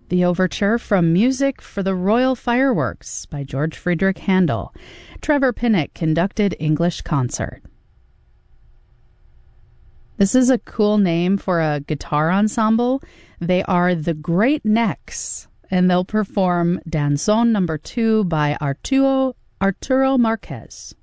the overture from Music for the Royal Fireworks by George Friedrich Handel. Trevor Pinnock conducted English concert. This is a cool name for a guitar ensemble. They are the Great Necks, and they'll perform Danzón No. 2 by Arturo Marquez.